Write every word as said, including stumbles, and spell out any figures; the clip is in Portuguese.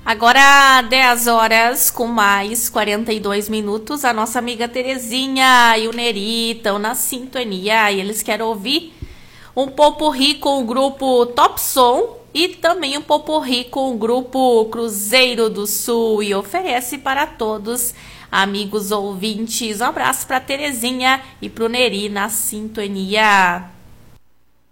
Agora dez horas com mais quarenta e dois minutos, a nossa amiga Terezinha e o Neri estão na sintonia e eles querem ouvir um popurrí com o grupo Top Som e também um popurrí com o grupo Cruzeiro do Sul e oferece para todos, amigos ouvintes. Um abraço para Terezinha e para o Neri na sintonia.